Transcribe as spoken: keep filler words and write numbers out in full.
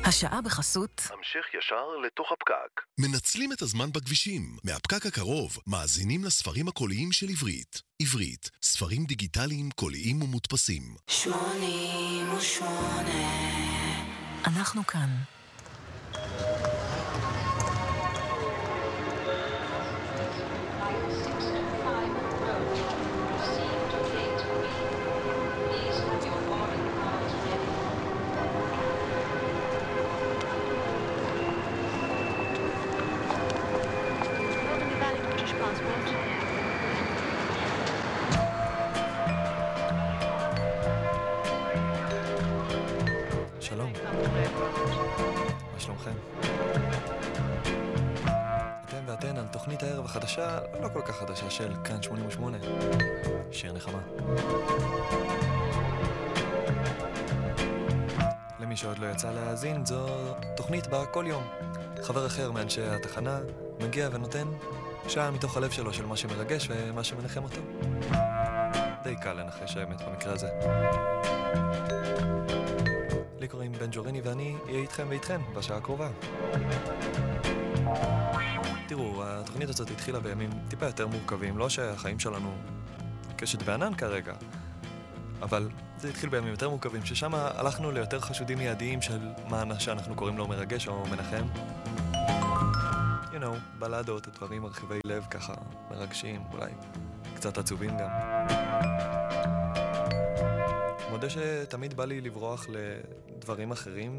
השעה בחסות. המשך ישר לתוך הפקק. מנצלים את הזמן בכבישים. מהפקק הקרוב, מאזינים לספרים הקוליים של עברית. עברית, ספרים דיגיטליים קוליים ומודפסים. שמונים ושמונה. אנחנו כאן. שלום, מה שלומכם? אתם ואתן על תוכנית הערב החדשה, לא כל כך חדשה, של כאן שמונים ושמונה, שיר נחמה. למי שעוד לא יצא להאזין, זו תוכנית בה כל יום חבר אחר מאנשי התחנה מגיע ונותן שעה מתוך הלב שלו של מה שמרגש ומה שמנחם אותו. די קל לנחש האמת במקרה הזה. לי קוראים בן ג'וריני ואני אהיה איתכם ואיתכן בשעה הקרובה. תראו, התוכנית הזאת התחילה בימים טיפה יותר מורכבים, לא שהחיים שלנו קשת וענן כרגע, אבל זה התחיל בימים יותר מורכבים, ששם הלכנו ליותר חשודים מיידיים של מה שאנחנו קוראים לו מרגש או מנחם. You know, בלדות, דברים מרחיבי לב ככה, מרגשים, אולי קצת עצובים גם. מודה שתמיד בא לי לברוח לדברים אחרים,